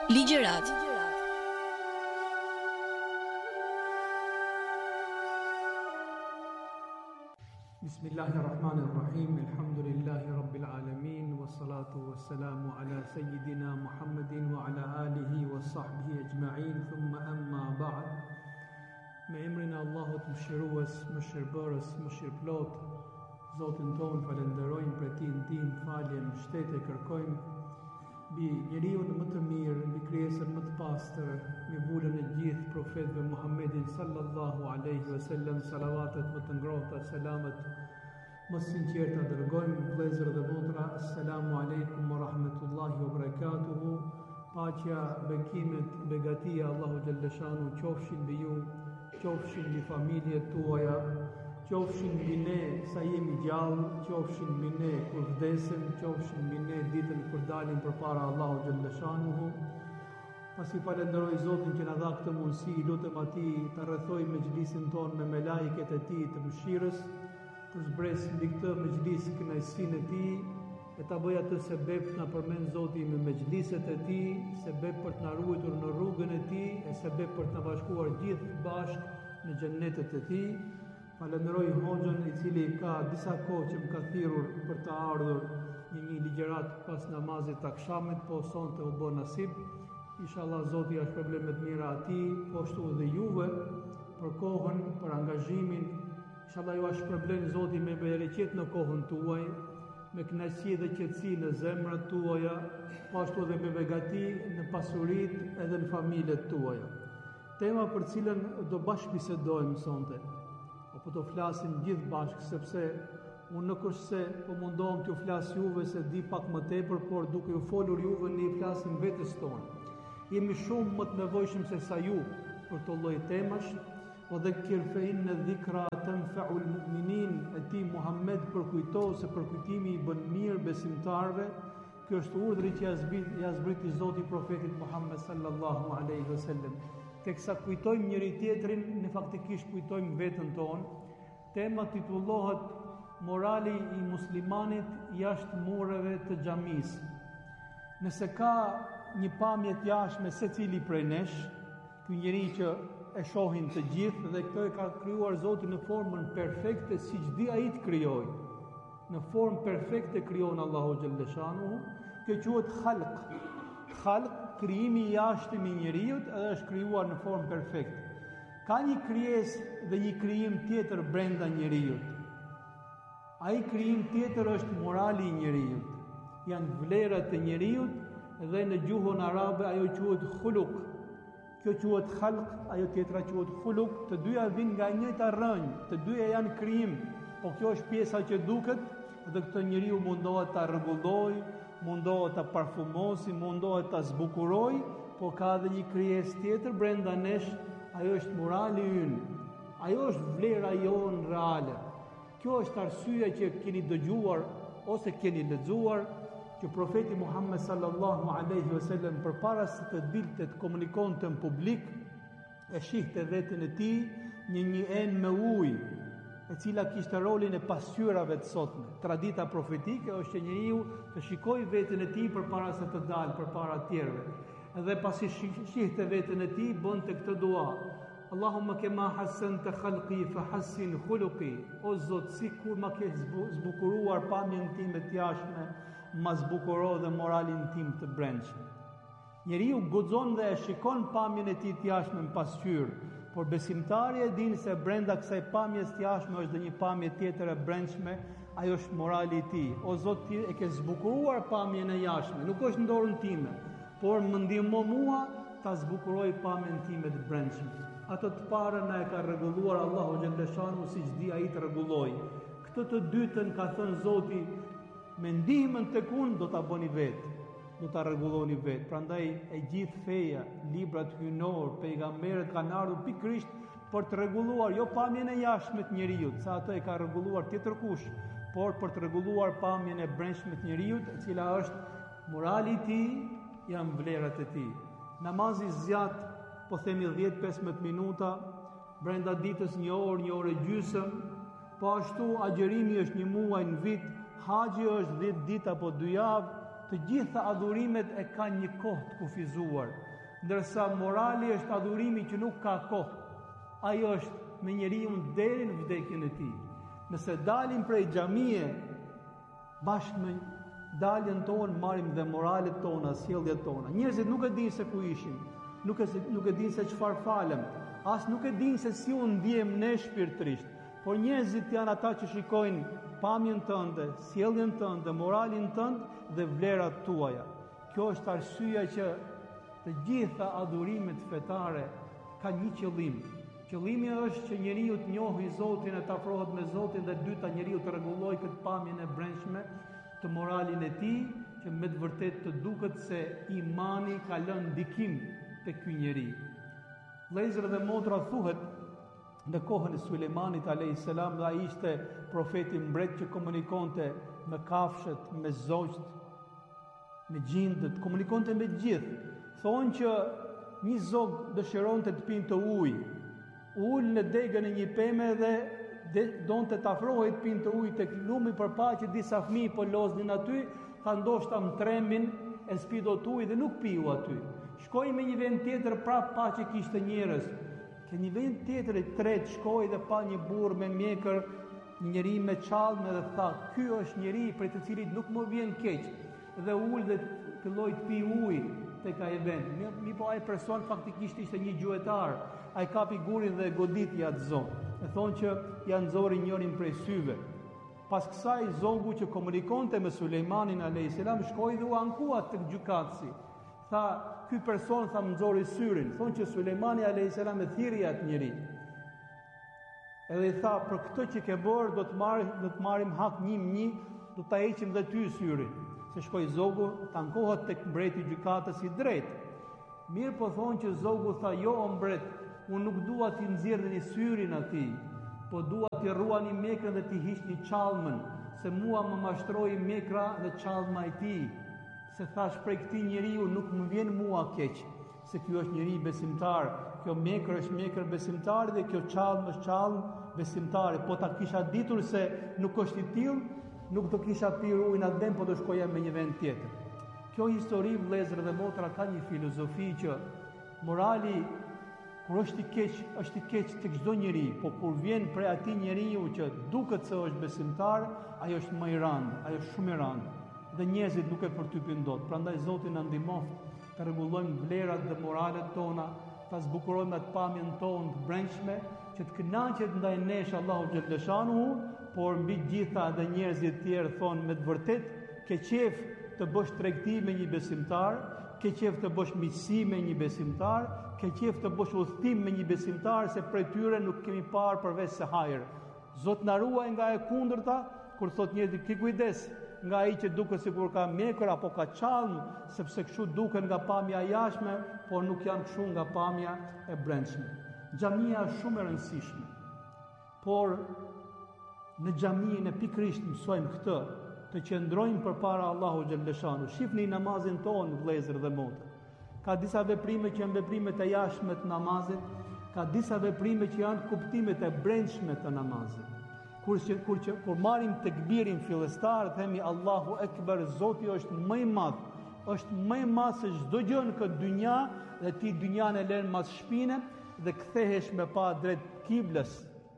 Ligjërat. Bismillahirrahmanirrahim. Alhamdulillahi rabbil alamin wassalatu wassalamu ala sayyidina Muhammadin wa ala alihi wa sahbihi ajma'in. Thumma amma ba'd. Me emrin e Allahut mëshirues, mëshirbërës, mëshirplot, Zotin ton falenderojmë për ti ndihmë, falje, mbështetje kërkojmë mbi njeriu më të mirë, mbi krijesën më të pastër, mbi vullën e gjithë profetëve Muhammedin sallallahu alaihi wasallam, salavatet më të ngrohta, selamet më sinqerta dërgojmë. Vëllezër dhe motra, assalamu alaikum wa rahmetullahi wa barakatuhu. Paqja, bekimet, begatia Allahu xhalleshanu qofshin mbi ju, qofshin mbi familjet tuaja, qofshin mbi ne sa jemi gjallë, qofshin mbi ne kur vdesim, qofshin mbi ne ditën kur dalim përpara Allahu xhalleshanuhu. Pasi falenderoj Zotin që na dha këtë mundësi, lutem atij të rrethoj mexhlisin ton me melajket e tij të mëshirës, të zbres mbi këtë mexhlis kënaqësinë e tij, e ta bëj atë sebeb të na përmend Zoti me mexhliset e tij, sebeb për të na ruajtur në rrugën e tij, e sebeb për të na bashkuar gjithë bashkë në xhennetet e tij. Falenderoj Hoxhën i cili ka disa kohë që më ka thirrur për të ardhur një ligjërat pas namazit të akşamit, po sonte u bë nasib. Inshallah Zoti ja shpërblet me të mira atij, po ashtu edhe juve për kohën, për angazhimin. Inshallah ju shpërblen Zoti me bereqet në kohën tuaj, me kënaqësi dhe qetësi në zemrat tuaja, po ashtu edhe me begati në pasuritë edhe në familjet tuaja. Tema për cilën do bashkëbisedojmë sonte, apo të flasim gjithë bashkë, sepse unë nuk është se po mundohem t'ju flas juve se di pak më tepër, por duke ju folur juve ne i flasim vetes tonë. Jemi shumë më të nevojshëm se sa ju për të lloj temash. O dhakkir fa inna dhikra tanfa'u al-mu'minin, e ti Muhammed përkujto se përkujtimi i bën mirë besimtarve. Kjo është urdhri që ja zbriti Zoti profetit Muhammed sallallahu alaihi wasallam. Teksa kujtojmë njëri tjetrin, ne faktikisht kujtojmë veten tonë. Tema titullohet Morali i muslimanit jashtë mureve të xhamisë. Nëse ka një pamje të jashtme secili prej nesh, ky njeri që e shohin të gjithë dhe këtë e ka krijuar Zoti në formën perfekte siç di ai të krijojë. Në formë perfekte krijon Allahu xhalleshanuhu. Kjo quhet khalq. Khalq, krijimi i jashtëm i njerëzit, edhe është krijuar në formë perfekte. Ka një krijesë dhe një krijim tjetër brenda njerëzit. Ai krijim tjetër është morali i njerëzit. Janë vlerat e njerëzit dhe në gjuhën arabe ajo quhet khuluq. Kjo quhet khalq, ajo tjetra quhet khuluq, të dyja vijnë nga njëjta rrënjë, të dyja janë krijim, po kjo është pjesa që duket dhe këtë njeriu mundohet ta rregullojë, mundohet ta parfumosi, mundohet ta zbukurojë, po ka edhe një krijesë tjetër brenda nesh, ajo është morali ynë, ajo është vlera jonë reale. Kjo është arsyeja që keni dëgjuar ose keni lexuar që profeti Muhammed sallallahu alaihi wasallam përpara se të dilte të komunikonte në publik, e shihte veten e tij një enë me ujë, e cila kishte rolin e pasqyrave të sotme. Tradita profetike është që njeriu të shikojë veten e tij përpara se të dalë përpara të tjerëve. Dhe pasi shihte veten e tij, bënte këtë dua: Allahumma kema hassanta khalqi fa hassin khuluqi. O Zot, sikur ma ke zbukuruar pamjen time të jashtme, ma zbukuro dhe moralin tim të brendshëm. Njeriu guxon dhe e shikon pamjen e tij të jashtme në pasqyrë, por besimtari e din se brenda kësaj pamjes të jashtme është dhe një pamje tjetër e brendshme, ajo është morali i tij. O Zot, ti e ke zbukuruar pamjen e jashtme, nuk është në dorën time, por më ndihmo mua ta zbukuroj pamjen time të brendshme. Ato të parën na e ka rregulluar Allahu xhalleshanu siç di ai të rregullojë. Këtë të dytën ka thënë Zoti, me ndihmën tek unë do ta bëni vetë, do ta rregulloni vetë. Prandaj e gjithë feja, librat hyjnor, pejgamberët kanë ardhur pikërisht për të rregulluar jo pamjen e jashtme të njeriu, sa ato e ka rregulluar tjetër kush, por për të rregulluar pamjen e brendshme të njeriu, e cila është morali i tij, janë vlerat e tij. Namazi zgjat, po themi 10-15 minuta, brenda ditës 1 orë e gjysmë, po ashtu agjerimi është 1 muaj në vit, haxhi është 10 ditë apo 2 javë, të gjitha adhurimet e kanë një kohë të kufizuar, ndërsa morali është adhurimi që nuk ka kohë. Ajo është me njeriu deri në vdekjen e tij. Nëse dalim prej xhamie, bashkë me daljen tonë marrim dhe moralet tona, sjelljet tona. Njerëzit nuk e dinë se ku ishim, nuk e dinë se çfarë falem, as nuk e dinë se si u ndiem ne shpirtërisht. Por njerëzit janë ata që shikojnë pamjen tënde, sjelljen tënde, moralin tënd dhe vlerat tuaja. Kjo është arsyeja që të gjitha adhurimet fetare kanë një qëllim. Qëllimi është që njeriu të njohë Zotin e të afrohet me Zotin, dhe dyta njeriu të rregullojë këtë pamjen e brendshme të moralin e tij, që me të vërtetë të duket se imani ka lënë ndikim te ky njeriu. Vëllezër dhe motra, thuhet në kohën e Sulejmanit alayhis salam, dhe ai ishte profeti mbret që komunikonte me kafshët, me zogjt, me gjindët, komunikonte me gjithë. Thonë që një zog dëshironte të pinte ujë, ul në degën e një peme dhe donte të afrohej të pinte ujë tek lumi, përpara që disa fëmijë po loznin aty, tha ndoshta më tremin e spi dot ujë dhe nuk piu aty. Shkoi me një vend tjetër, prap pa që kishte njerëz. Ke një vend tjetër, i tretë, shkoi dhe pa një burr me mjekër, një njeri me çallme, dhe tha, ky është njeri për të cilit nuk më vjen keq, dhe ul dhe filloi të pi ujë tek ai vend. Mi po ai person faktikisht ishte një gjuetar. Ai kapi gurin dhe goditi atë zog. E thonë që ja nxori njërin prej syve. Pas kësaj zogu që komunikonte me Sulejmanin alayhis salam shkoi dhe u ankua tek gjykatësi. Tha, ky person tha më nxori syrin. Thonë që Sulejmani alayhis salam e thirrri atë njeri. Edhe i tha, për këtë që ke bërë do të marrim hak një, do ta heqim dhe ty syrin. Se shkoi zogu, tankohet tek mbreti i gjykatës i drejtë. Mirë po thonë që zogu tha, jo o mbret, unë nuk dua t'i nxjerrni syrin atij, po dua t'i ruani mekrën dhe t'i hiqni çallmën, se mua më mashtroi mekra dhe çallma e tij. Se thash, prej këtij njeriu nuk më vjen mua keq, se ky është njeri besimtar, kjo mekër është mekër besimtari dhe kjo çallmë është çallmë besimtari. Po ta kisha ditur se nuk është i tillë, nuk do kisha pirë ujin atë vend, po do shkoja me një vend tjetër. Kjo histori, vëllezër dhe motra, ka një filozofi që morali kur është i keq tek çdo njeri, po kur vjen prej atij njeriu që duket se është besimtar, ai është më i rënd, ai është shumë i rënd. Dhe njerëzit nuk e përtypin dot. Prandaj Zoti na ndihmoft të rregullojmë vlerat dhe moralet tona, ta zbukurojmë atë pamjen tonë të brendshme, që të kënaqet ndaj nesh Allahu xhallashanuhu, por mbi gjitha edhe njerëzit tjerë thonë me të vërtetë ke qef të bësh tregti me një besimtar, ke qef të bësh miqësi me një besimtar, ke qef të bësh udhtim me një besimtar, se prej tyre nuk kemi parë përveç se hajër. Zot na ruaj nga e kundërta, kur thot njerëzit ki kujdes nga ai që duket sikur ka mekër apo ka çallm, sepse kështu duken nga pamja e jashtme, por nuk janë kështu nga pamja e brendshme. Xhamia është shumë e rëndësishme, por në xhaminë pikërisht mësojmë këtë, të qëndrojmë përpara Allahu xhallashanuhu. Shihni namazin tonë, vëllezër dhe motra. Ka disa veprime që janë veprimet e jashtme të namazit, ka disa veprime që janë kuptimet e brendshme të namazit. Kur marrim tekbirin fillestar, themi Allahu Ekber, Zoti është më i madh, është më i madh se çdo gjë në këtë dynja, dhe ti dynjan e lën mas shpine dhe kthehesh me pa drejt kiblës.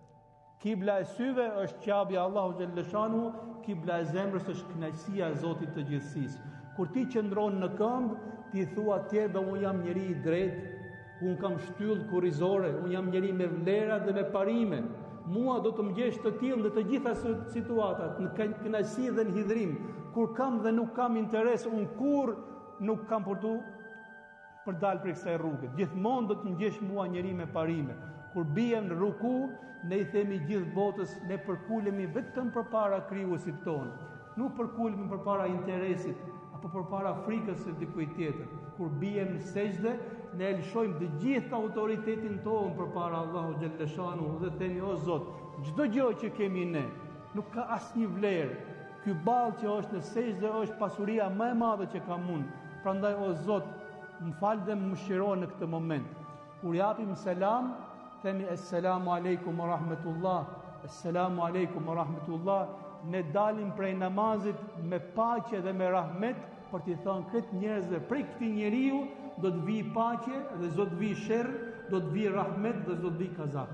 Kibla e syve është qabja Allahu xhallashanuhu, kibla e zemrës është kënaqësia e Zotit të gjithësisë. Kur ti qëndron në këmbë, ti thua tjerëve, unë jam njeri i drejtë, unë kam shtyllë kurrizore, unë jam njeri me vlera dhe me parime. Mua do të më gjesh të tillë në të gjitha situatat, në kënaqësi dhe në hidhrim. Kur kam dhe nuk kam interes, unë kur nuk kam për dalë për kësaj rrugë. Gjithmonë do të më gjesh mua njeri me parime. Kur bijem në ruku, ne i themi gjithë botës, ne përkulemi vetëm përpara krijuesit tonë. Nuk përkulemi përpara interesit apo përpara frikës së dikujt tjetër. Kur bijem në sejdë, ne lëshojmë të gjithë autoritetin tonë përpara Allahu xhallashanuhu dhe themi, o Zot, çdo gjë që kemi ne nuk ka asnjë vlerë. Ky ball që është në sejdë është pasuria më e madhe që kam unë. Prandaj, o Zot, më fal dhe më mëshiro në këtë moment. Kur japim selam, themi assalamu alaikum wa rahmatullah, assalamu alaikum wa rahmatullah. Ne dalim prej namazit me paqe dhe me rahmet, për t'i thënë këtë njerëzve, prej këtij njeriu do të vi paqe dhe do të vi sherr, do të vi rahmet dhe do të vi kazak.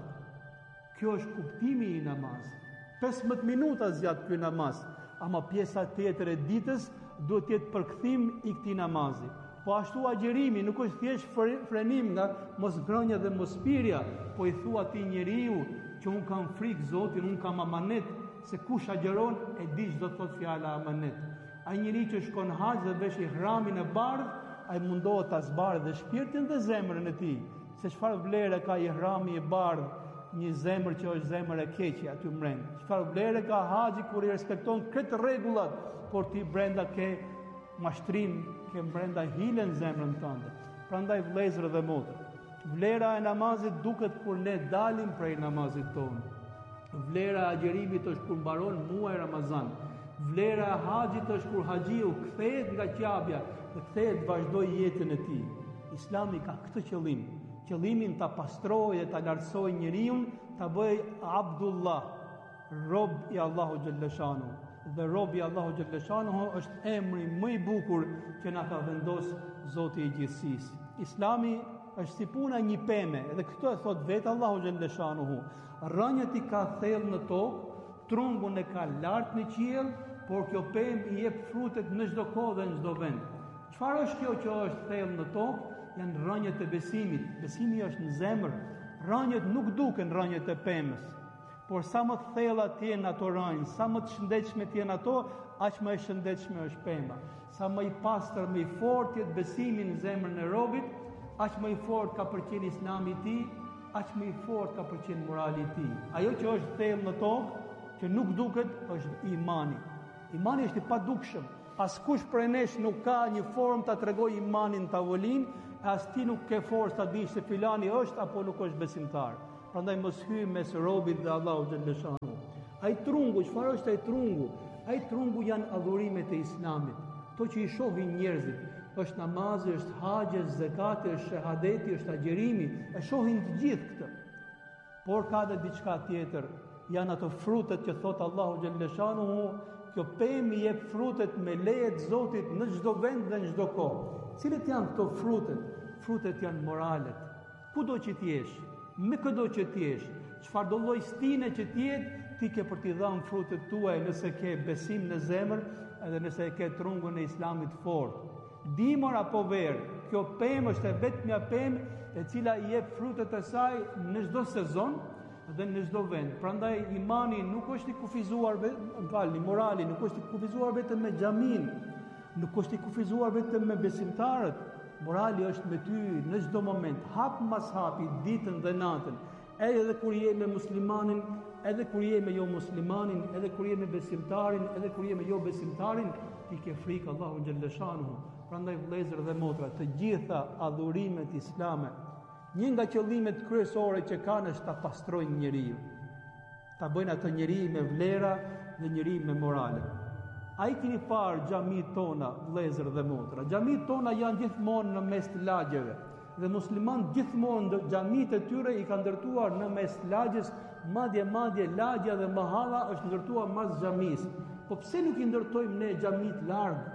Kjo është kuptimi i namazit. 15 minuta zgjat ky namaz, ama pjesa tjetër e ditës duhet të jetë përkthim i këtij namazi. Po ashtu agjerimi nuk është thjesht frenim nga mosngrënia dhe mospirja, po i thua atij njeriu që un kam frikë Zotin, un kam amanet, se kush agjeron e di ç'do të thotë fjala amanet. Ai njeriu që shkon haxh dhe vesh ihramin e bardh, ai mundohet ta zbardhë dhe shpirtin dhe zemrën e tij. Se çfarë vlere ka ihrami i bardh, një zemër që është zemër e keqe aty brenda. Çfarë vlere ka haxhi kur i respekton këtë rregullat, por ti brenda ke mashtrim, ke brenda hile në zemrën tënde. Prandaj vëllezër dhe motra, vlera e namazit duket kur ne dalim prej namazit tonë. Vlera e agjerimit është kur mbaron muaji Ramazan. Vlera e haxhit është kur haxhiu kthehet nga qapja dhe kthehet vazhdoj jetën e tij. Islami ka këtë qëllim, qëllimin ta pastrojë dhe ta lartësojë njeriu, ta bëj Abdullah, rob i Allahu xhalleshanu. Dhe robi i Allahu xhalleshanu është emri më i bukur që na ka vendosur Zoti i gjithësisë. Islami është si puna një peme, edhe këtë e thot vetë Allahu xhalleshanu. Rënjët i ka thellë në tokë, trungun e ka lart në qiell, por kjo pemë i jep frutet në çdo kohë dhe në çdo vend. Çfarë është kjo që është thellë në tokë? Janë rënjët e besimit. Besimi është në zemër. Rënjët nuk duken rënjët e pemës, por sa më të thella të jenë ato rënjë, sa më të shëndetshme të jenë ato, aq më e shëndetshme është pema. Sa më i pastër, më i fortë jetë besimi në zemrën e robit, aq më i fortë ka përqen Islami i tij, aq më i fortë ka përqen morali i tij. Ajo që është thellë në tokë, që nuk duket, është imani. Imani është i padukshëm. Askush prej nesh nuk ka një formë ta tregojë imanin në tavolinë, as ti nuk ke forcë ta dish se filani është apo nuk është besimtar. Prandaj mos hyj mes robit dhe Allahu xhalleshanu. Ai trungu, çfarë është ai trungu? Ai trungu janë adhurimet e Islamit. To që i shohin njerëzit, është namazi, është haxhi, është zakati, është shahadeti, është agjerimi, e shohin të gjithë këtë. Por ka dhe diçka tjetër, janë ato frutet që thot Allahu xhalleshanu, kjo pemë i jep frutet me leje të Zotit në çdo vend dhe në çdo kohë. Cilat janë këto frutet? Frutet janë moralet. Kudo që t'jesh, me këdo që t'jesh, çfarë do lloj stine që t'jetë, ti ke për t'i dhënë frutet tuaj nëse ke besim në zemër, edhe nëse ke trungun e Islamit fort. Dimër apo verë, kjo pemë është e vetmja pemë e cila i jep frutet e saj në çdo sezon dhe në çdo vend. Prandaj imani nuk është i kufizuar morali nuk është i kufizuar vetëm me xhamin, nuk është i kufizuar vetëm me besimtarët. Morali është me ty në çdo moment, hap mas hapi, ditën dhe natën, edhe kur je me muslimanin, edhe kur je me jo muslimanin, edhe kur je me besimtarin, edhe kur je me jo besimtarin, ti ke frikë Allahu xhalleshanu. Prandaj vëllezër dhe motra, të gjitha adhurimet islame, një nga qëllimet kryesore që kanë është ta pastrojnë njeriu, ta bëjnë atë njeriu me vlera dhe njeriu me morale. A i keni parë xhamit tona, vëllezër dhe motra? Xhamit tona janë gjithmonë në mes të lagjeve dhe muslimanët gjithmonë xhamit e tyre i kanë ndërtuar në mes të lagjes, madje lagja dhe mahalla është ndërtuar mas xhamis. Po pse nuk i ndërtojmë ne xhamit larg?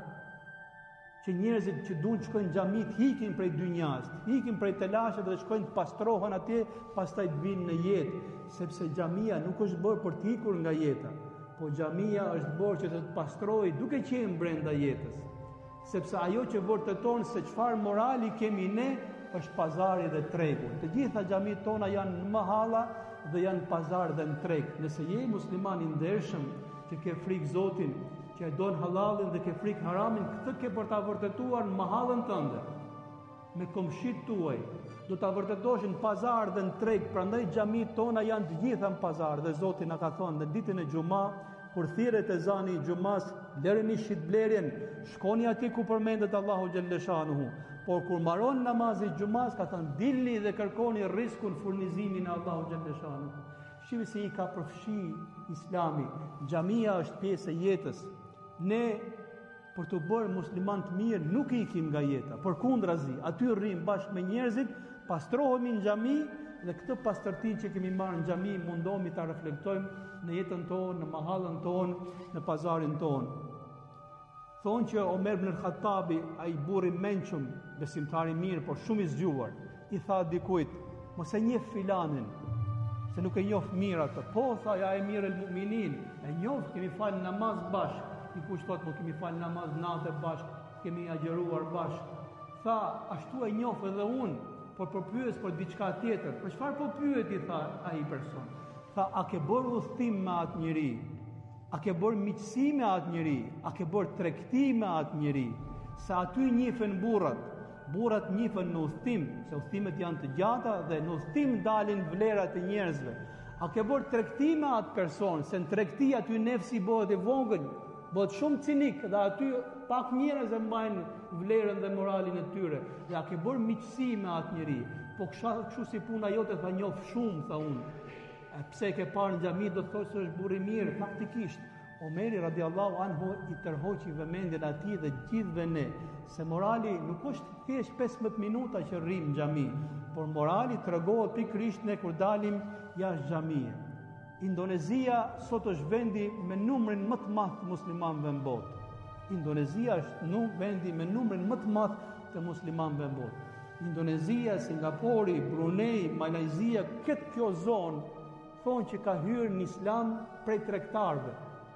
Që njerëzit që duan të shkojnë xhamit hikin prej dynjas, hikin prej telashet dhe shkojnë të pastrohen atje, pastaj të vinë në jetë, sepse xhamia nuk është bërë për të ikur nga jeta. Po xhamia është bërë që të pastrojë duke qenë brenda jetës. Sepse ajo që vërteton se çfarë morali kemi ne është pazari dhe tregu. Të gjitha xhamit tona janë në mahalla dhe janë pazar dhe në treg. Nëse je musliman i ndershëm, që ke frikë Zotin, që e don halalin dhe ke frikë haramin, këtë ke për ta vërtetuar në mahallën tënde. Me komshit tuaj, do ta vërtetoshin në pazar dhe në treg. Prandaj xhamit tona janë të gjitha në pazar dhe Zoti na ka thonë në ditën e xumë, kur thirret ezani i xumas, lëreni shitblerjen, shkoni aty ku përmendet Allahu xhalleshanu. Por kur mbaron namazi i xumas, ka thënë dilni dhe kërkoni rrezikun, furnizimin e Allahu xhalleshanu. Shihni se i ka përfshi Islami. Xhamia është pjesë e jetës. Ne për të bërë musliman të mirë nuk ikim nga jeta, përkundrazi, aty rrim bashkë me njerëzit, pastrohemi në xhami dhe këtë pastërtinë që kemi marrë në xhami mundohemi ta reflektojmë në jetën tonë, në mahallën tonë, në pazarin tonë. Thonë që Omer ibn al-Khattabi, ai burri mençum, besimtari mirë, por shumë i zgjuar, i tha dikujt, mos e njeh filanin, se nuk e njoh mirë atë. Po, tha, ja e mirë el-mu'minin, e njoh, kemi falë namaz bashkë. Dikush thotë, mo kemi falë namaz natë bashkë, kemi agjeruar bashkë. Tha, ashtu e njoh edhe unë, por pyes për diçka tjetër. Për çfarë po pyeti, tha ai person? Tha, a ke bërë udhtim me atë njeri? A ke bërë miqësi me atë njeri? A ke bërë tregti me atë njeri? Se aty njihen burrat njihen në udhtim, se udhtimet janë të gjata dhe në udhtim dalin vlerat e njerëzve. A ke bërë tregti me atë person? Se në tregti aty nefsi bëhet i vogël, bëhet shumë cinik dhe aty pak njerëz e mbajnë vlerën dhe moralin e tyre. Dhe a ke bërë miqësi me atë njeri? Po kështu si puna jote, tha, njoh shumë, tha unë. E pse ke parë në xhami do të thosh se është burr i mirë? Faktikisht, Omeri radiallahu anhu i tërhoqi vëmendjen atij dhe gjithëve ne, se morali nuk është thjesht 15 minuta që rrim në xhami, por morali tregohet pikërisht ne kur dalim jashtë xhamie. Indonezia sot është vendi me numrin më të madh të muslimanëve në botë. Indonezia është vendi me numrin më të madh të muslimanëve në botë. Indonezia, Singapori, Brunei, Malajzia, këtë kjo zonë thonë që ka hyrë në islam prej tregtarëve.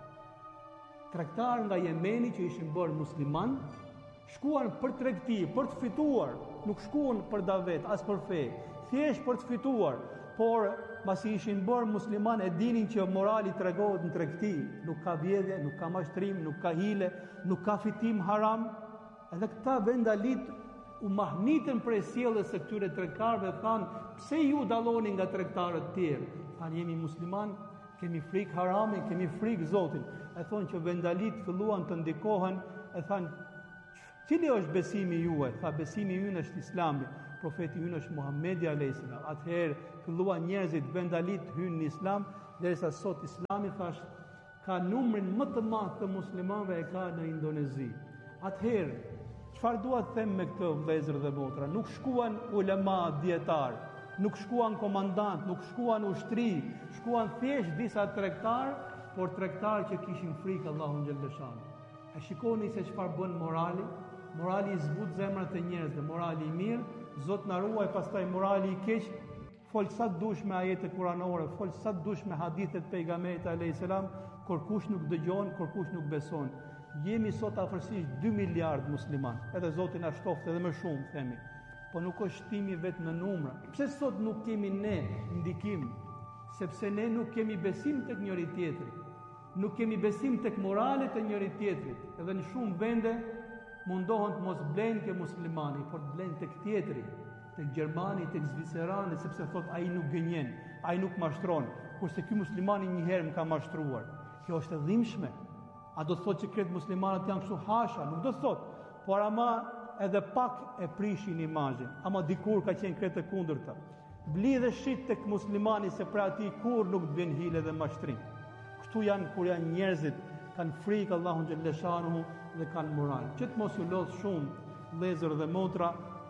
Tregtarë nga Jemeni që ishin bërë musliman, shkuan për tregti, për të fituar, nuk shkuan për davet, as për fe, thjesht për të fituar, por pasi ishin bërë musliman e dinin që morali tregohet në tregti, nuk ka vjedhje, nuk ka mashtrim, nuk ka hile, nuk ka fitim haram, edhe këta vendalit u mahnitën prej sjelljes së këtyre tregtarëve, thanë, pse ju dalloni nga tregtarët tjerë? Thanë, jemi musliman, kemi frikë haramin, kemi frikë Zotin. E thonë që vendalit filluan të ndikohen, e thanë, cili është besimi juaj? Tha, besimi ynë është Islami, profeti ynë është Muhamedi a.s. Atëherë filluan njerëzit vendalit hynë në Islam, derisa sot Islami, thash, ka numrin më të madh të muslimanëve e ka në Indonezi. Atëherë, çfarë dua të them me këtë, vëllezër dhe motra? Nuk shkuan ulema dietar, nuk shkuan komandant, nuk shkuan ushtri, shkuan thjesht disa tregtar, por tregtar që kishin frikë Allahun xhaleshanu. E shikoni se çfarë bën morali? Morali i zbut zemrat e njerëzve, morali i mirë, Zot na ruaj, pastaj morali i keq, fol sa dush me ajete kuranore, fol sa dush me hadithet pejgamberit alayhis salam, kur kush nuk dëgjon, kur kush nuk beson. Jemi sot afërsisht 2 miliard musliman, edhe Zoti na shtoft edhe më shumë, themi. Po nuk është shtimi vetë në numra. Pse sot nuk kemi ne ndikim? Sepse ne nuk kemi besim tek njëri tjetri. Nuk kemi besim tek moralet e njëri tjetrit. Edhe në shumë vende mundohen të mos blenë ke muslimani, por të blenë tek tjetri, tek Gjermani, tek Zvicerani, sepse thot ai nuk gënjen, ai nuk mashtron, kurse ky muslimani një herë më ka mashtruar. Kjo është e dhimbshme. A do të thotë që kretë muslimanët janë kështu? Hasha, nuk do të thotë, por ama edhe pak e prishin imazhin, ama dikur ka qenë kretë e kundërta. Bli dhe shit tek muslimani se pra ati kur nuk të vjen hile dhe mashtrim. Kështu janë kur janë njerëzit, kanë frikë Allahun xhaleshanu dhe kanë moral. Që të mos ju lodh shumë, vëllezër dhe motra,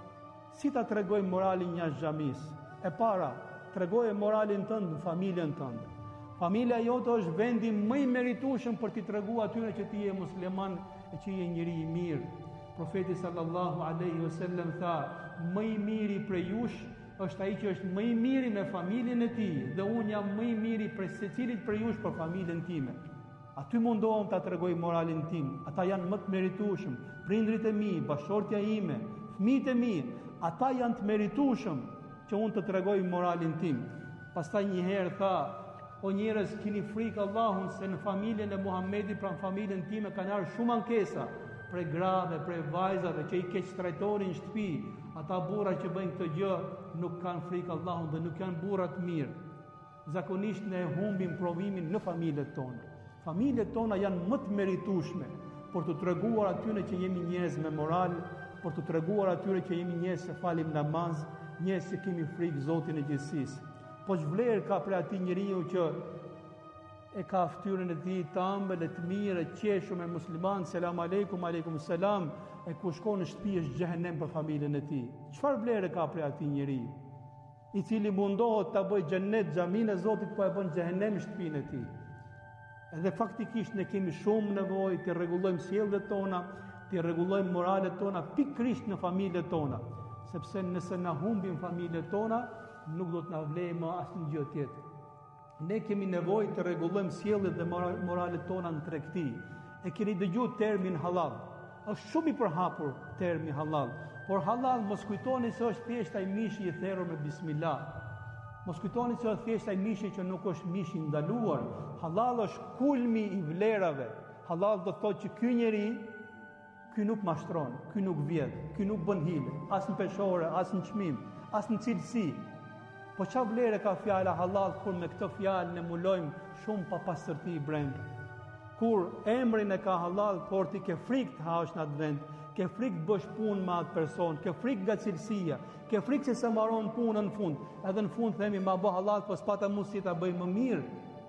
si ta tregoj moralin jashtë xhamis? E para, tregoje moralin tënd në familjen tënde. Familja jote është vendi më i meritueshëm për t'i treguar atyre që ti je musliman e që je njeri i mirë. Profeti sallallahu alaihi wasallam tha, më i miri prej jush është ai që është më i miri me familjen e tij, dhe unë jam më i miri prej secilit prej jush për familjen time. Aty mundohem ta tregoj moralin tim. Ata janë më të meritueshëm, prindrit e mi, bashortja ime, fëmijët e mi, ata janë të meritueshëm që unë të tregoj moralin tim. Pastaj një herë tha, o njerëz, keni frikë Allahun se në familjen e Muhamedit, pra në familjen time kanë ardhur shumë ankesa prej grave, prej vajzave që i keq trajtonin në shtëpi. Ata burra që bëjnë këtë gjë nuk kanë frikë Allahun dhe nuk janë burra të mirë. Zakonisht ne humbim provimin në familjet tona. Familjet tona janë më të meritueshme për të treguar atyre që jemi njerëz me moral, për të treguar atyre që jemi njerëz që falim namaz, njerëz që kemi frikë Zotin e gjithësisë. Po çvlerë ka për atij njeriu që e ka fytyrën e tij të ëmbël, të mirë, e qeshur me musliman, selam aleikum, aleikum selam, e ku shkon në shtëpi është xhehenem për familjen e tij. Çfarë vlerë ka për atij njeriu, i cili mundohet ta bëjë xhennet xhamin e Zotit, po e bën xhehenem shtëpinë e tij? Edhe faktikisht ne kemi shumë nevojë të rregullojmë sjelljet tona, të rregullojmë moralet tona pikërisht në familjet tona, sepse nëse na humbim familjet tona, nuk do të na vlejë më asnjë gjë tjetër. Ne kemi nevojë të rregullojmë sjelljet dhe moralet tona në tregti. E keni dëgjuar termin halal. Është shumë i përhapur termi halal, por halal mos kujtoni se është thjesht ai mishi i therrur me bismillah. Mos kujtoni se është thjesht ai mishi që nuk është mishi i ndaluar. Halal është kulmi i vlerave. Halal do thotë që ky njeri, ky nuk mashtron, ky nuk vjedh, ky nuk bën hile, as në peshore, as në çmim, as në cilësi. Po çfarë vlere ka fjala halal kur me këtë fjalë ne mulojmë shumë papastërti brenda. Kur emrin e ka halal, por ti ke frikë të hash në atë vend, ke frikë të bësh punë me atë person, ke frikë nga cilësia, ke frikë se mbaron punën në fund, edhe në fund themi ma bë halal, po s'pata mundësi ta bëj më mirë.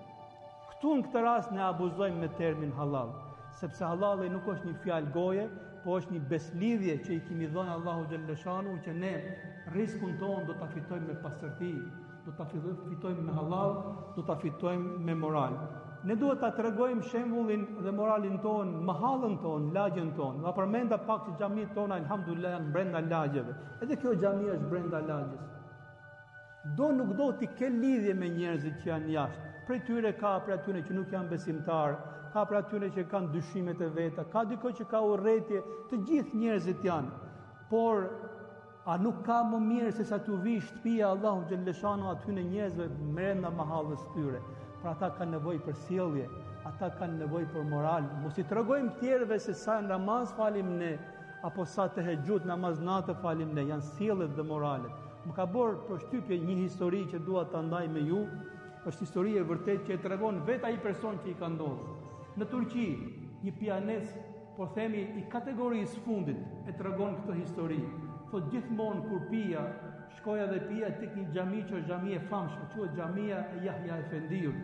Këtu në këtë rast ne abuzojmë me termin halal, sepse halali nuk është një fjalë goje, po është një beslidhje që i kemi dhënë Allahu xhalleshanu që ne riskun tonë do ta fitojmë me pastërti, do ta fitojmë me halal, do ta fitojmë me moral. Ne duhet ta tregojmë shembullin dhe moralin ton, mahallën ton, lagjen ton. Ma përmenda pak që xhamitë tona alhamdulillah janë brenda lagjeve. Edhe kjo xhami është brenda lagjes. Do nuk do ti ke lidhje me njerëzit që janë jashtë. Prej tyre ka për atyre që nuk janë besimtar, ka për atyre që kanë dyshimet e veta, ka dikoj që ka urrëtie, të gjithë njerëzit janë. Por a nuk ka më mirë se sa tu vi shtëpia Allahu xhalleshanu atyre njerëzve brenda mahallës tyre. Pra ata kanë nevojë për sjellje, ata kanë nevojë për moral. Mos i tregojmë tjerëve se sa namaz falim ne, apo sa tahajjud namaz natë falim ne, janë sjelljet dhe moralet. Më ka bërë përshtypje një histori që dua ta ndaj me ju. Është histori e vërtetë që e tregon vetë ai person që i ka ndodhur. Në Turqi, një pianist, po themi i kategorisë fundit, e tregon këtë histori. Thotë gjithmonë kur pija, shkoja dhe pija tek një xhami që është xhami e famshme, quhet xhamia e Yahya Efendiut.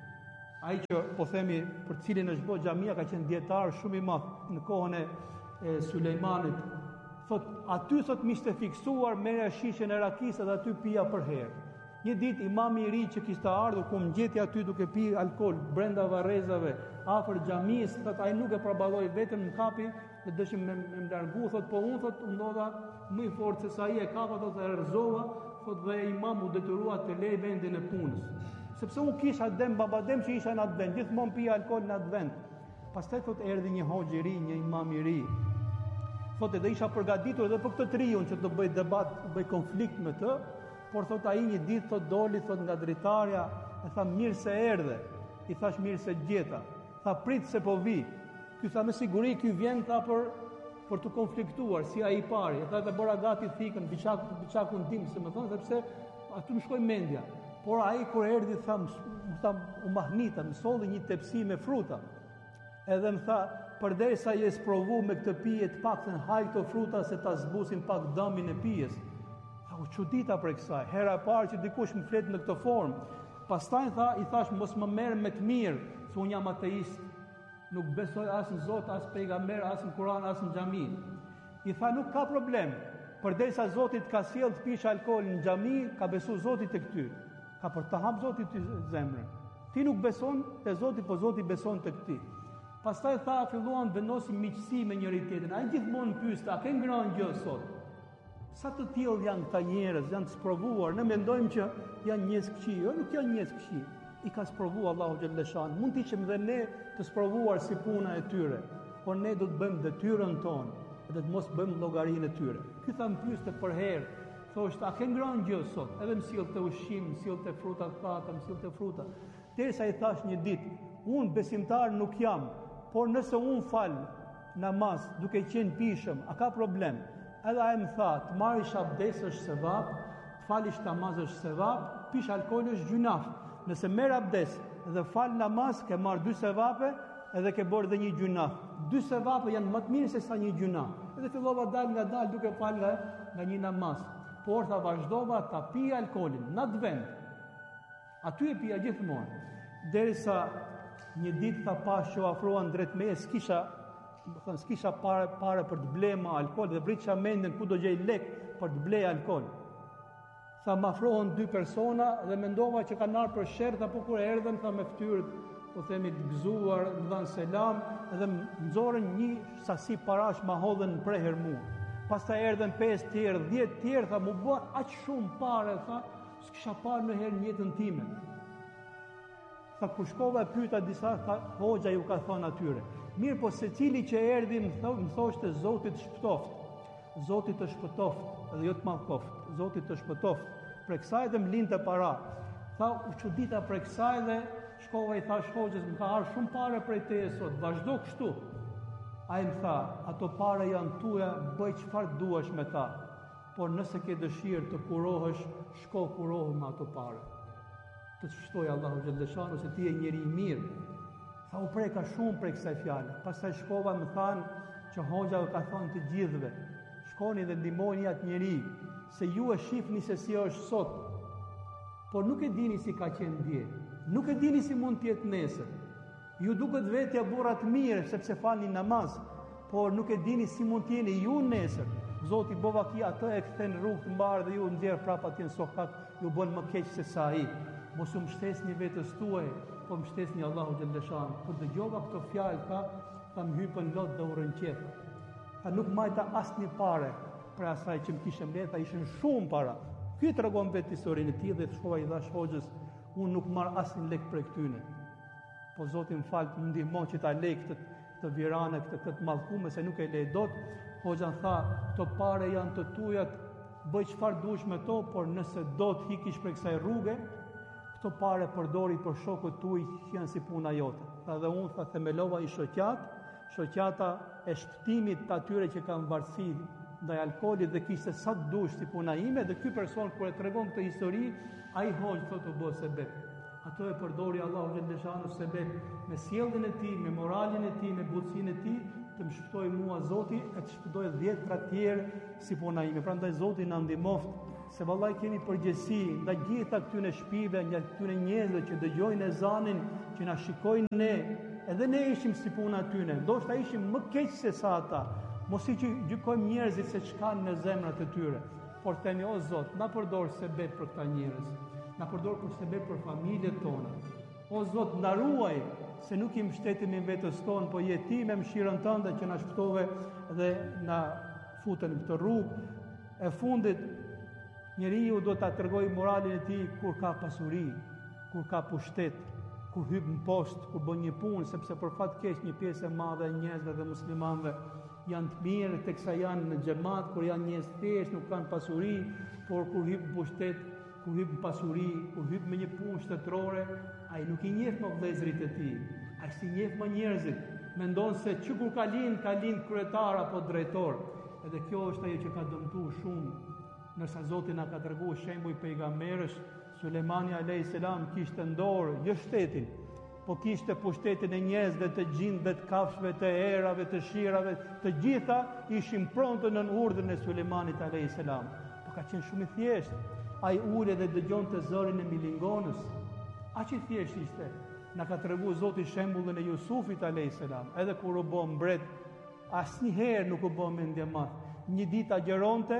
Ai që po themi për cilin është bërë xhamia ka qenë dietar shumë i madh në kohën e Sulejmanit. Thotë aty thotë mishte fiksuar merja shishen e rakisë dhe aty pija për herë. Një ditë imami i ri që kishte ardhur ku mëngjeti aty duke pirë alkool brenda varrezave afër xhamisë, thotë ai nuk e proballoi vetëm në kapi dhe dëshim me largu, thotë po unë thotë ndodha më i fortë se sa ai e kapa, thotë e rrezova, thotë dhe imam u detyrua të lej vendin e punës. Sepse unë kisha dem babadem që isha në atë vend, gjithmonë pija alkool në atë vend. Pastaj thotë erdhi një hoxh i ri, një imam i ri. Thotë dhe isha përgatitur edhe për këtë triun që të bëj debat, të bëj konflikt me të, por thotë ai një ditë thotë doli thotë nga dritarja, e tha mirë se erdhe. I thash mirë se gjeta. Tha prit se po vi. Ky tha me siguri ky vjen tha për të konfliktuar si ai i pari. E tha të bëra gati thikën, biçakun tim, se më thon sepse aty më shkoi mendja. Por ai kur erdhi tha u mahnita, më solli një tepsi me fruta. Edhe më tha, përderisa je sprovu me këtë pije të paktën haj këto fruta se ta zbusin pak dëmin e pijes. Tha u çudita për kësaj. Hera e parë që dikush më flet në këtë formë. Pastaj tha, i thash mos më merr me të mirë, se unë jam ateist. Nuk besoj as në Zot, as pejgamber, as në Kur'an, as në xhami. I tha nuk ka problem. Përderisa Zoti të ka sjell të pish alkool në xhami, ka besu Zoti tek ty. Ka për të hap Zoti ty zemrën. Ti nuk beson te Zoti, po Zoti beson tek ty. Pastaj tha filluan vendosin miqësi me njëri tjetrin. Ai gjithmonë pyeste, a ke ngrënë gjë sot? Sa të tillë janë këta njerëz, janë të sprovuar. Ne mendojmë që janë njerëz këqij, jo nuk janë njerëz këqij. I ka sprovuar Allahu xhalleshan. Mund të ishim dhe ne të sprovuar si puna e tyre, por ne do të bëjmë detyrën tonë dhe të mos bëjmë llogarinë e tyre. Ky tha më pyeste për herë, thoshte, a ke ngrënë gjë sot? Edhe më sillte ushqim, më sillte fruta të thata, më sillte fruta. Derisa i thash një ditë, unë besimtar nuk jam, por nëse unë fal namaz duke qenë pishëm, a ka problem? Edhe ai më tha, të marrish abdes është sevap, të falish namaz është sevap, pish alkool është gjunaf. Nëse merr abdes dhe fal namaz, ke marr 2 sevape edhe ke bërë dhe një gjunaf. 2 sevape janë më të mirë se sa një gjunaf. Edhe fillova dal duke fal nga një namaz. Por tha vazhdova ta pija alkoolin në atë vend. Aty e pija gjithmonë. Derisa një ditë tha pash që ofruan drejt meje, s'kisha pare për të blej më alkool dhe vritësha mendjen ku do gjej lek për të blej alkool. Tha më afrohen 2 persona dhe mendova që kanë ardhur për sherrth apo kur erdhën tha me fytyrë po themi të gëzuar, më dhanë selam, edhe më nxorën një sasi parash ma hodhen në preher mua. Pastaj erdhen 5 tjerë, 10 tjerë, tha, mu bë aq shumë pare, tha, s'kisha parë në herë në jetën time. Tha, kur shkova e pyeta disa, tha, hoxha ju ka thonë atyre. Mirë, po se cili që erdhi më thoshte Zoti të shpëtoft. Zoti të shpëtoft, edhe jo të mallkoft. Zoti të shpëtoft. Për kësaj dhe më linte para. Tha, u çudita për kësaj dhe shkova i thash hoxhës, më ka ardhur shumë pare prej teje sot, vazhdo kështu. Ai më tha, ato pare janë tuaja, bëj çfarë duash me ta. Por nëse ke dëshirë të kurohesh, shko kurohu me ato pare. Të shftoj Allahu xhalleshanu se ti je njeri i mirë. Tha, u preka shumë prej kësaj fjale. Pastaj shkova më thanë që hoxha ka thonë të gjithëve, shkoni dhe ndihmoni atë njeri, se ju e shihni se si është sot, por nuk e dini si ka qenë dje, nuk e dini si mund të jetë nesër. Ju duket vetja burrat mirë sepse falni namaz, por nuk e dini si mund të jeni ju nesër. Zoti bova ki atë e kthen rrugë të mbarë dhe ju nxjerr prapa atje në sokat, ju bën më keq se sa ai. Mos u mbështesni vetes tuaj, po mbështesni Allahu xhalleshanu. Kur dëgjova këto fjalë, tha më hypën lot dhe u rënqet. Tha, nuk majta asnjë pare për asaj që më kishte mbledh, ishin shumë para. Ky tregon vetë historinë e tij dhe shkova i dhash hoxhës, unë nuk marr asnjë lek për këtyne. Po Zoti më fal, më ndihmon që ta lej këtë virane, këtë mallkume se nuk e lej dot. Hoxha tha, këto pare janë të tuaja, bëj çfarë dush me to, por nëse do të hikish për kësaj rruge, këto pare përdori për shokët tuaj që janë si puna jote. Tha, dhe unë tha, themelova i shoqata e shpëtimit të atyre që kanë varësi ndaj alkoolit dhe kishte sa të dush si puna ime, dhe ky person kur e tregon këtë histori, ai hoxh thotë u bë sebeb. Ato e përdori Allahu xhalleshanu sebeb me sjelljen e tij, me moralin e tij, me butësinë e tij, të më shpëtoi mua Zoti e të shpëtoi 10 pra tjerë si puna ime. Prandaj Zoti na ndihmoft, se vallai kemi përgjegjësi ndaj gjitha këtyre shtëpive, ndaj këtyre njerëzve që dëgjojnë ezanin, që na shikojnë ne, edhe ne ishim si puna tyne, ndoshta ishim më keq se sa ata. Mos i gjykojmë njerëzit se çka në zemrat e tyre, por themi o Zot, na përdor sebeb për këta njerëz, na përdor për sebeb për familjet tona. O Zot, na ruaj se nuk i mbështetemi vetes tonë, po je ti me mëshirën tënde që na shpëtove dhe na futën në këtë rrugë. E fundit, njeriu do ta tregoj moralin e tij kur ka pasuri, kur ka pushtet, kur hyp në post, kur bën një punë, sepse për fat keq një pjesë e madhe e njerëzve dhe muslimanëve janë të mirë teksa janë në xhamat, kur janë njerëz thjesht, nuk kanë pasuri, por kur hyp në pushtet, kur hyp në pasuri, kur hyp me një punë shtetërore, ai nuk i njeh më vëllezërit e tij, ai si njeh më njerëzit, mendon se që kur ka lind kryetar apo drejtor. Edhe kjo është ajo që ka dëmtuar shumë, nërsa Zoti na ka treguar shembuj pejgamberësh. Sulejmani alayhis salam kishte në dorë jo shtetin, po kishte pushtetin e njerëzve, të gjindëve, të kafshëve, të erave, të shirave, të gjitha ishin prontë në urdhrin e Sulejmanit alayhis salam. Po ka qenë shumë i thjeshtë. Ai ule dhe dëgjonte zërin e milingonës. Aq i thjesht ishte. Na ka treguar Zoti shembullin e Jusufit alayhis salam. Edhe kur u bë mbret, asnjëherë nuk u bë mendje madh. Një ditë agjeronte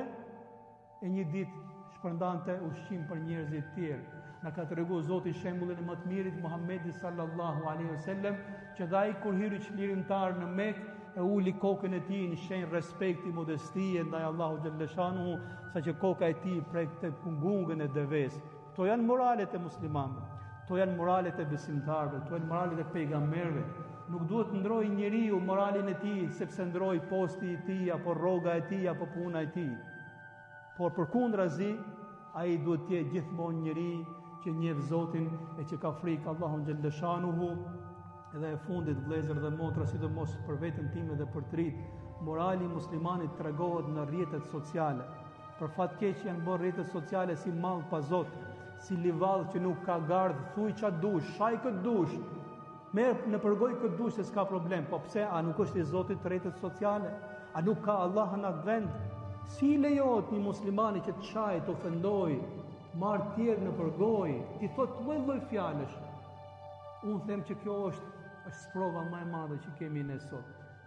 e një ditë shpërndante ushqim për njerëzit të tjerë. Na ka treguar Zoti shembullin e më të mirit Muhamedit sallallahu alaihi wasallam, që ai kur hyri çlirimtar në Mekë e uli kokën e tij në shenjë respekti, modestie ndaj Allahu xhalleshanu, saqë koka e tij prekte kungungën e devës. Kto janë moralet e muslimanëve, kto janë moralet e besimtarëve, kto janë moralet e pejgamberëve. Nuk duhet të ndrojë njeriu moralin e tij sepse ndroi posti i tij apo rroga e tij apo puna e tij. Por përkundrazi, ai duhet të jetë gjithmonë njeri që njeh Zotin e që ka frikë Allahun xhalleshanuhu. Edhe e fundit, vëllezër dhe motra, sidomos për veten time dhe për të rit, morali i muslimanit tregohet në rrjetet sociale. Për fat keq janë bërë rrjetet sociale si mall pa Zot, si livall që nuk ka gardh, thuj ç'a dush, shaj kët dush. Merr në përgoj kët dush se s'ka problem. Po pse, a nuk është i Zotit rrjetet sociale? A nuk ka Allah në atë vend? Si lejohet një muslimani që të çaj, të ofendoj, marr tjerë në përgoj, ti thot lloj fjalësh? Unë them që kjo është sprova më e madhe që kemi ne sot.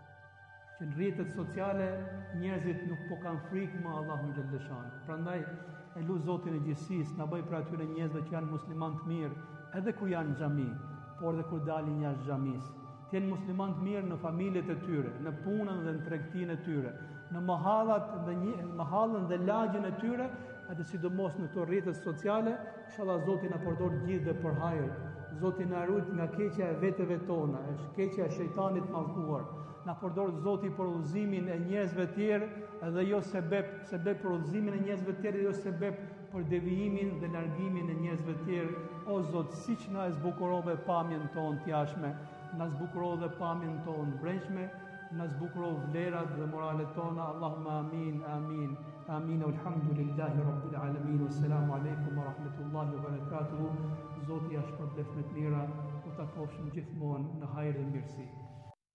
Që në rrjetet sociale njerëzit nuk po kanë frikë më Allahun xhalleshanu. Prandaj e lut Zotin e gjithësisë na bëj për atyre njerëzve që janë musliman të mirë, edhe kur janë në xhami. por dhe kur dalin jashtë xhamisë. Të jenë musliman të mirë në familjet e tyre, në punën dhe në tregtinë e tyre, në mahallën dhe lagjën e tyre, atë sidomos në këto rrjetet sociale. Inshallah Zoti na përdor gjithë dhe për hajër. Zoti na ruaj nga keqja e veteve tona, është keqja e shejtanit mallkuar. Na përdor Zoti për udhëzimin e njerëzve të tjerë dhe jo sebeb për udhëzimin e njerëzve të tjerë, jo sebeb për devijimin dhe largimin e njerëzve të tjerë. O Zot, siç na zbukurove pamjen tonë të jashtme, na zbukurove dhe pamjen tonë të brendshme, na zbukurove vlerat dhe moralet tona. Allahumma amin, amin, amin. Alhamdulillahi rabbil alamin. Wassalamu alaikum wa rahmatullahi wa barakatuh. Zoti ja shpërblet me të mira, u takofshim gjithmonë në hajër dhe mirësi.